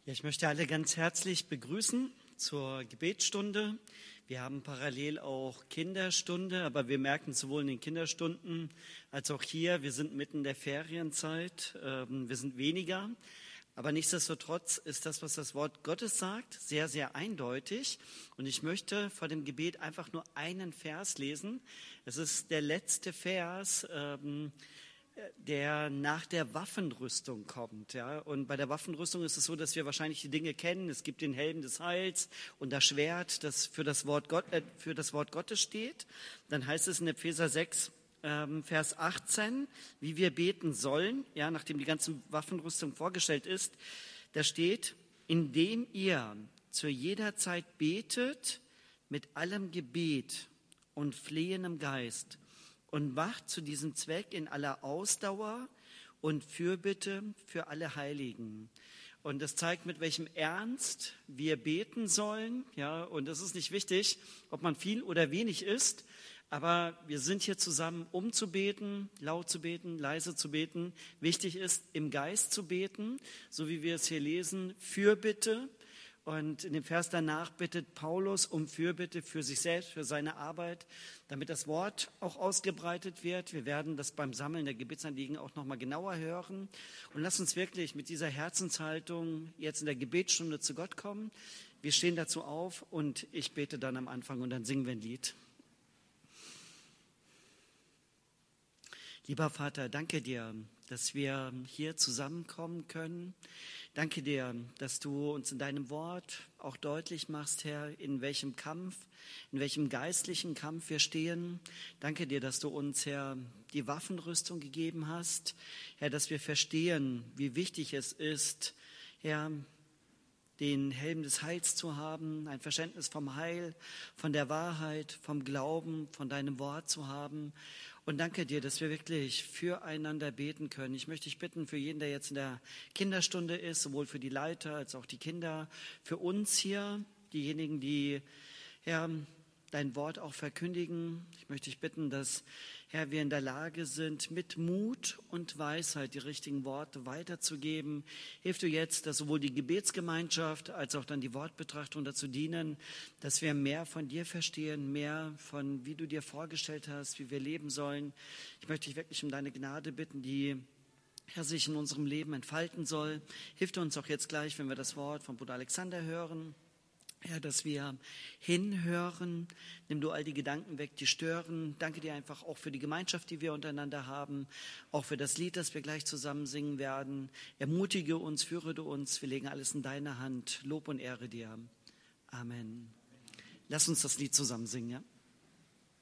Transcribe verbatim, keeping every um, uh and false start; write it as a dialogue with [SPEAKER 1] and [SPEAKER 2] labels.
[SPEAKER 1] Ja, ich möchte alle ganz herzlich begrüßen zur Gebetsstunde. Wir haben parallel auch Kinderstunde, aber wir merken sowohl in den Kinderstunden als auch hier, wir sind mitten in der Ferienzeit, ähm, wir sind weniger. Aber nichtsdestotrotz ist das, was das Wort Gottes sagt, sehr, sehr eindeutig. Und ich möchte vor dem Gebet einfach nur einen Vers lesen. Es ist der letzte Vers, ähm, der nach der Waffenrüstung kommt. Ja? Und bei der Waffenrüstung ist es so, dass wir wahrscheinlich die Dinge kennen. Es gibt den Helm des Heils und das Schwert, das für das Wort, Gott, äh, für das Wort Gottes steht. Dann heißt es in Epheser sechs, ähm, Vers achtzehn, wie wir beten sollen, ja, nachdem die ganze Waffenrüstung vorgestellt ist. Da steht, indem ihr zu jeder Zeit betet mit allem Gebet und flehendem Geist und wacht zu diesem Zweck in aller Ausdauer und Fürbitte für alle Heiligen. Und das zeigt, mit welchem Ernst wir beten sollen. Ja, und es ist nicht wichtig, ob man viel oder wenig isst, aber wir sind hier zusammen, um zu beten, laut zu beten, leise zu beten. Wichtig ist, im Geist zu beten, so wie wir es hier lesen, Fürbitte. Und in dem Vers danach bittet Paulus um Fürbitte für sich selbst, für seine Arbeit, damit das Wort auch ausgebreitet wird. Wir werden das beim Sammeln der Gebetsanliegen auch nochmal genauer hören. Und lass uns wirklich mit dieser Herzenshaltung jetzt in der Gebetsstunde zu Gott kommen. Wir stehen dazu auf und ich bete dann am Anfang und dann singen wir ein Lied. Lieber Vater, danke dir, dass wir hier zusammenkommen können. Danke dir, dass du uns in deinem Wort auch deutlich machst, Herr, in welchem Kampf, in welchem geistlichen Kampf wir stehen. Danke dir, dass du uns, Herr, die Waffenrüstung gegeben hast. Herr, dass wir verstehen, wie wichtig es ist, Herr, den Helm des Heils zu haben, ein Verständnis vom Heil, von der Wahrheit, vom Glauben, von deinem Wort zu haben. Und danke dir, dass wir wirklich füreinander beten können. Ich möchte dich bitten, für jeden, der jetzt in der Kinderstunde ist, sowohl für die Leiter als auch die Kinder, für uns hier, diejenigen, die, Herr, dein Wort auch verkündigen. Ich möchte dich bitten, dass, Herr, wir in der Lage sind, mit Mut und Weisheit die richtigen Worte weiterzugeben. Hilf du jetzt, dass sowohl die Gebetsgemeinschaft als auch dann die Wortbetrachtung dazu dienen, dass wir mehr von dir verstehen, mehr von, wie du dir vorgestellt hast, wie wir leben sollen. Ich möchte dich wirklich um deine Gnade bitten, die, Herr, sich in unserem Leben entfalten soll. Hilf du uns auch jetzt gleich, wenn wir das Wort von Bruder Alexander hören. Herr, dass wir hinhören, nimm du all die Gedanken weg, die stören. Danke dir einfach auch für die Gemeinschaft, die wir untereinander haben, auch für das Lied, das wir gleich zusammen singen werden. Ermutige uns, führe du uns, wir legen alles in deine Hand. Lob und Ehre dir. Amen. Lass uns das Lied zusammen singen, ja?